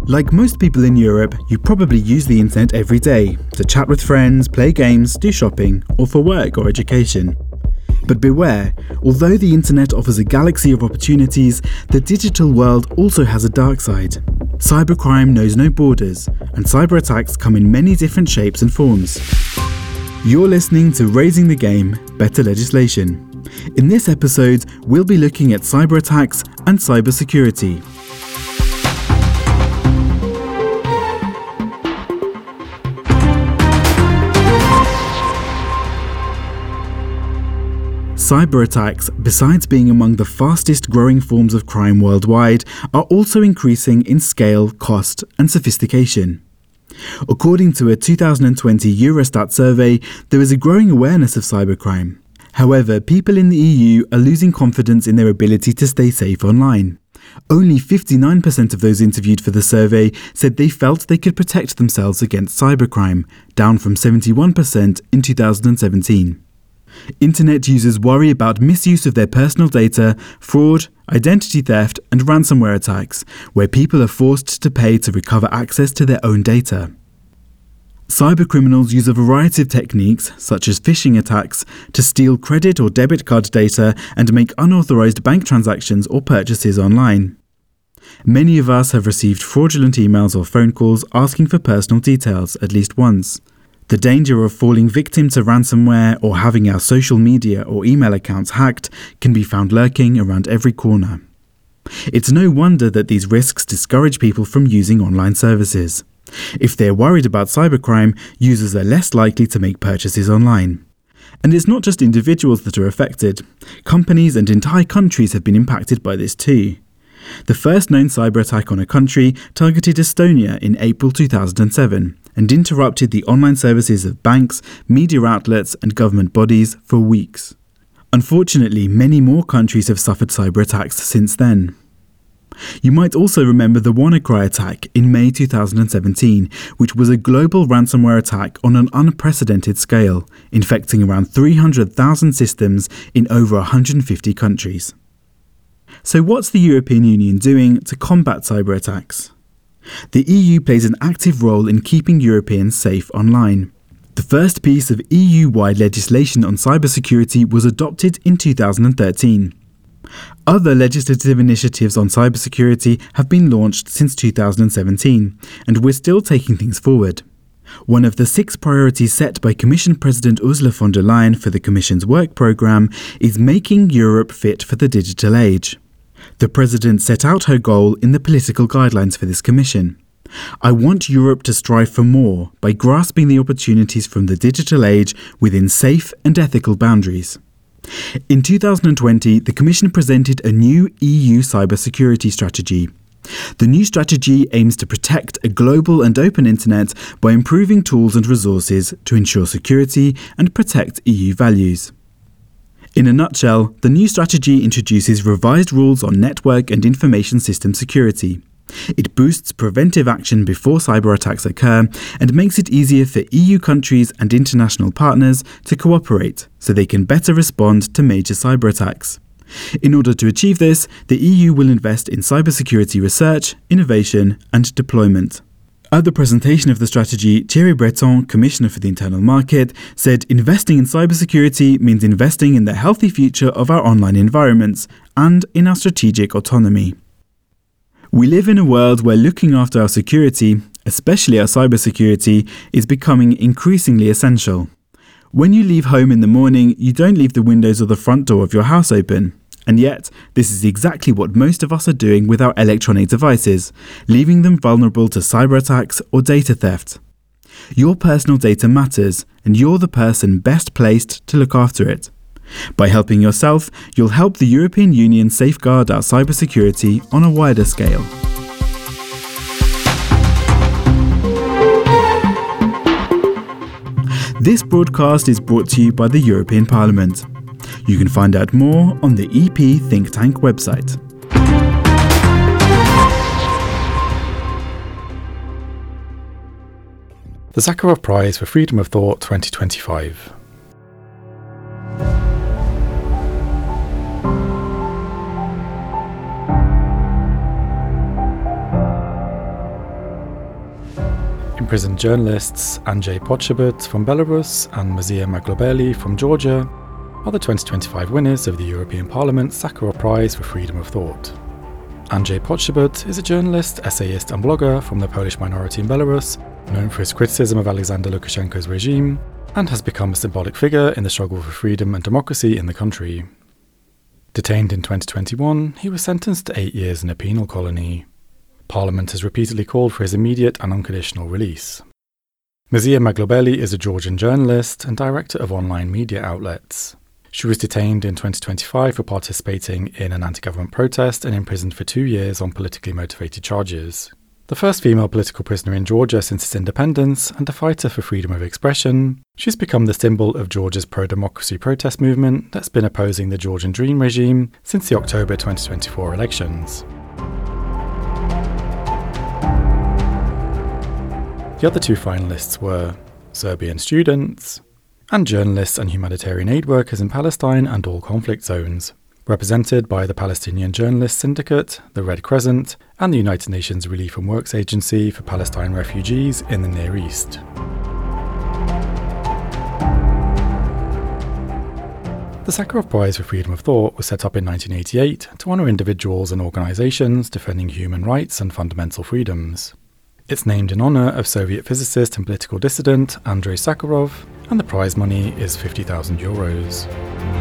Like most people in Europe, you probably use the internet every day to chat with friends, play games, do shopping, or for work or education. But beware, although the internet offers a galaxy of opportunities, the digital world also has a dark side. Cybercrime knows no borders, and cyber attacks come in many different shapes and forms. You're listening to Raising the Game, Better Legislation. In this episode, we'll be looking at cyber attacks and cybersecurity. Cyber attacks, besides being among the fastest growing forms of crime worldwide, are also increasing in scale, cost, and sophistication. According to a 2020 Eurostat survey, there is a growing awareness of cybercrime. However, people in the EU are losing confidence in their ability to stay safe online. Only 59% of those interviewed for the survey said they felt they could protect themselves against cybercrime, down from 71% in 2017. Internet users worry about misuse of their personal data, fraud, identity theft, and ransomware attacks, where people are forced to pay to recover access to their own data. Cybercriminals use a variety of techniques, such as phishing attacks, to steal credit or debit card data and make unauthorized bank transactions or purchases online. Many of us have received fraudulent emails or phone calls asking for personal details at least once. The danger of falling victim to ransomware or having our social media or email accounts hacked can be found lurking around every corner. It's no wonder that these risks discourage people from using online services. If they're worried about cybercrime, users are less likely to make purchases online. And it's not just individuals that are affected. Companies and entire countries have been impacted by this too. The first known cyber attack on a country targeted Estonia in April 2007 and interrupted the online services of banks, media outlets and government bodies for weeks. Unfortunately, many more countries have suffered cyber attacks since then. You might also remember the WannaCry attack in May 2017, which was a global ransomware attack on an unprecedented scale, infecting around 300,000 systems in over 150 countries. So what's the European Union doing to combat cyber attacks? The EU plays an active role in keeping Europeans safe online. The first piece of EU-wide legislation on cybersecurity was adopted in 2013. Other legislative initiatives on cybersecurity have been launched since 2017, and we're still taking things forward. One of the 6 priorities set by Commission President Ursula von der Leyen for the Commission's work programme is making Europe fit for the digital age. The President set out her goal in the political guidelines for this commission. I want Europe to strive for more by grasping the opportunities from the digital age within safe and ethical boundaries. In 2020, the Commission presented a new EU cybersecurity strategy. The new strategy aims to protect a global and open internet by improving tools and resources to ensure security and protect EU values. In a nutshell, the new strategy introduces revised rules on network and information system security. It boosts preventive action before cyber attacks occur and makes it easier for EU countries and international partners to cooperate so they can better respond to major cyber attacks. In order to achieve this, the EU will invest in cybersecurity research, innovation, and deployment. At the presentation of the strategy, Thierry Breton, Commissioner for the Internal Market, said investing in cybersecurity means investing in the healthy future of our online environments and in our strategic autonomy. We live in a world where looking after our security, especially our cybersecurity, is becoming increasingly essential. When you leave home in the morning, you don't leave the windows or the front door of your house open. And yet, this is exactly what most of us are doing with our electronic devices, leaving them vulnerable to cyber attacks or data theft. Your personal data matters, and you're the person best placed to look after it. By helping yourself, you'll help the European Union safeguard our cybersecurity on a wider scale. This broadcast is brought to you by the European Parliament. You can find out more on the EP Think Tank website. The Zakharov Prize for Freedom of Thought 2025. Imprisoned journalists Andrzej Poczobut from Belarus and Mircea Maglobeli from Georgia are the 2025 winners of the European Parliament's Sakharov Prize for Freedom of Thought. Andrzej Poczobut is a journalist, essayist and blogger from the Polish minority in Belarus, known for his criticism of Alexander Lukashenko's regime, and has become a symbolic figure in the struggle for freedom and democracy in the country. Detained in 2021, he was sentenced to 8 years in a penal colony. Parliament has repeatedly called for his immediate and unconditional release. Mircea Maglobeli is a Georgian journalist and director of online media outlets. She was detained in 2025 for participating in an anti-government protest and imprisoned for 2 years on politically motivated charges. The first female political prisoner in Georgia since its independence and a fighter for freedom of expression, she's become the symbol of Georgia's pro-democracy protest movement that's been opposing the Georgian Dream regime since the October 2024 elections. The other 2 finalists were Serbian students and journalists and humanitarian aid workers in Palestine and all conflict zones, represented by the Palestinian Journalists Syndicate, the Red Crescent, and the United Nations Relief and Works Agency for Palestine refugees in the Near East. The Sakharov Prize for Freedom of Thought was set up in 1988 to honour individuals and organisations defending human rights and fundamental freedoms. It's named in honour of Soviet physicist and political dissident Andrei Sakharov, and the prize money is €50,000.